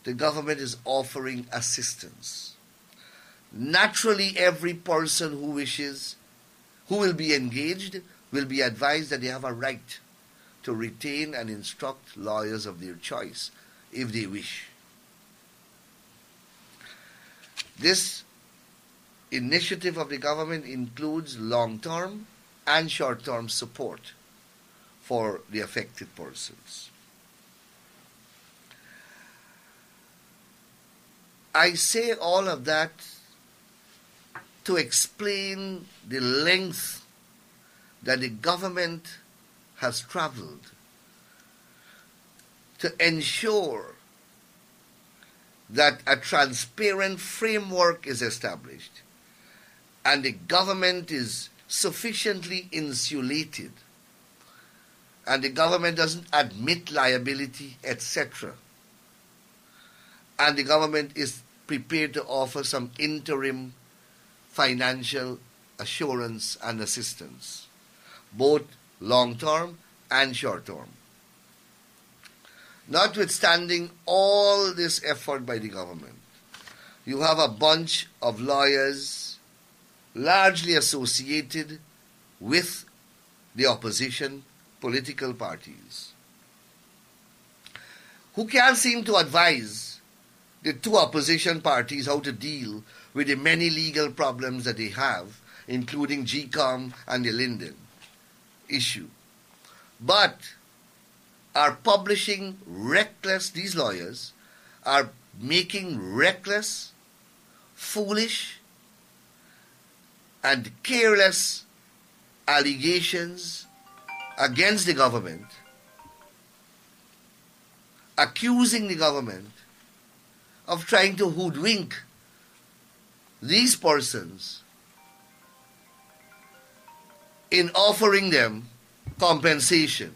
the government is offering assistance. Naturally, every person who will be engaged, will be advised that they have a right to retain and instruct lawyers of their choice if they wish. This initiative of the government includes long-term and short-term support for the affected persons. I say all of that to explain the length that the government has traveled to ensure that a transparent framework is established and the government is sufficiently insulated and the government doesn't admit liability, etc. And the government is prepared to offer some interim financial assurance and assistance, both long-term and short-term. Notwithstanding all this effort by the government, you have a bunch of lawyers largely associated with the opposition political parties who can't seem to advise the two opposition parties how to deal with the many legal problems that they have, including GCOM and the Linden issue, but are publishing these lawyers are making reckless, foolish, and careless allegations against the government, accusing the government of trying to hoodwink these persons in offering them compensation.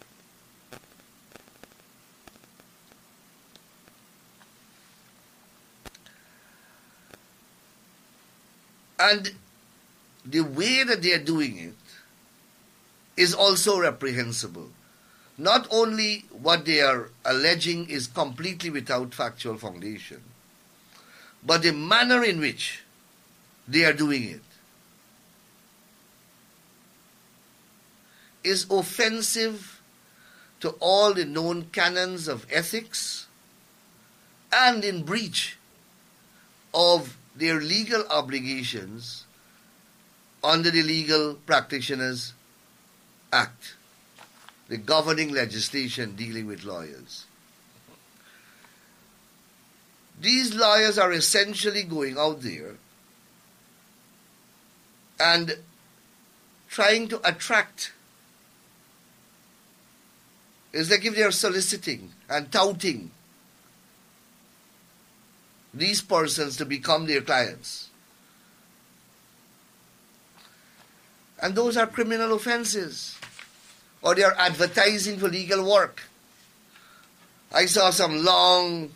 And the way that they are doing it is also reprehensible. Not only what they are alleging is completely without factual foundation, but the manner in which they are doing it is offensive to all the known canons of ethics and in breach of their legal obligations under the Legal Practitioners Act, the governing legislation dealing with lawyers. These lawyers are essentially going out there and trying to attract. It's like if they are soliciting and touting these persons to become their clients. And those are criminal offenses. Or they are advertising for legal work. I saw some long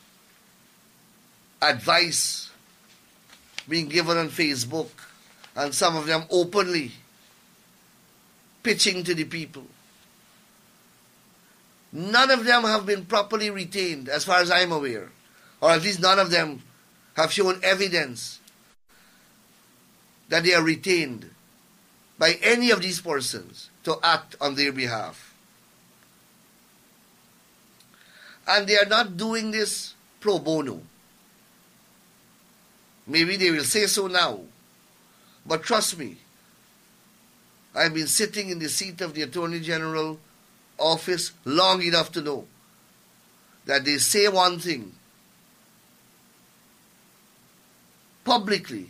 advice being given on Facebook, and some of them openly pitching to the people. None of them have been properly retained, as far as I'm aware. Or at least none of them have shown evidence that they are retained by any of these persons to act on their behalf. And they are not doing this pro bono. Maybe they will say so now. But trust me, I've been sitting in the seat of the Attorney General office long enough to know that they say one thing publicly,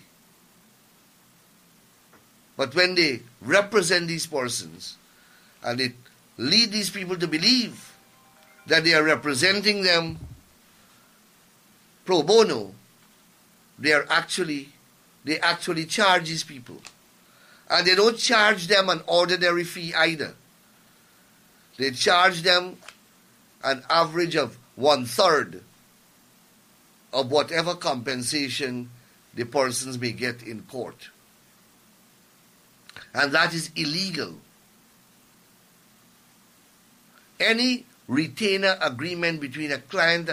but when they represent these persons and they lead these people to believe that they are representing them pro bono, they actually charge these people. And they don't charge them an ordinary fee either. They charge them an average of 1/3 of whatever compensation the persons may get in court. And that is illegal. Any retainer agreement between a client